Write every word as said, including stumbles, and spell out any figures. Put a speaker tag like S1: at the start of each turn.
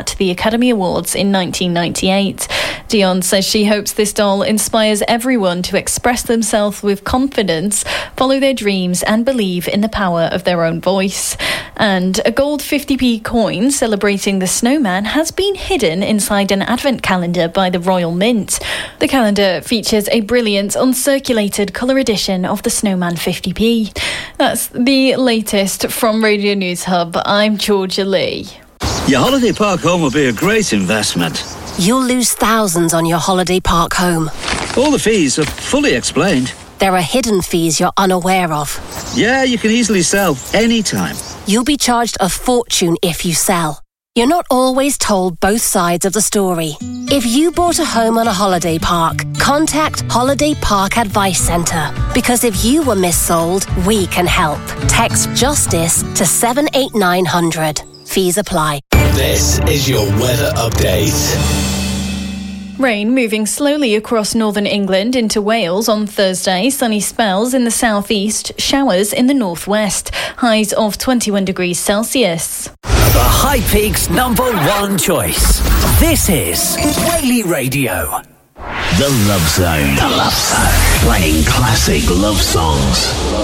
S1: at the Academy Awards in nineteen ninety-eight. Dion says she hopes this doll inspires everyone to express themselves with confidence, follow their dreams and believe in the power of their own voice. And a gold fifty p coin celebrating the snowman has been hidden inside an advent calendar by the Royal Mint. The calendar features a brilliant uncirculated colour edition of the Snowman fifty p. That's the latest from Radio News Hub. I'm Georgia Lee.
S2: Your holiday park home will be a great investment.
S3: You'll lose thousands on your holiday park home.
S2: All the fees are fully explained.
S3: There are hidden fees you're unaware of.
S2: Yeah, you can easily sell anytime.
S3: You'll be charged a fortune if you sell. You're not always told both sides of the story. If you bought a home on a holiday park, contact Holiday Park Advice Centre. Because if you were missold, we can help. Text JUSTICE to seven eight nine hundred. Fees apply.
S4: This is your weather update.
S1: Rain moving slowly across northern England into Wales on Thursday. Sunny spells in the southeast, showers in the northwest. Highs of twenty-one degrees Celsius.
S5: The High Peaks number one choice. This is Whaley Radio.
S6: The Love Zone. The Love Zone. Playing classic love songs.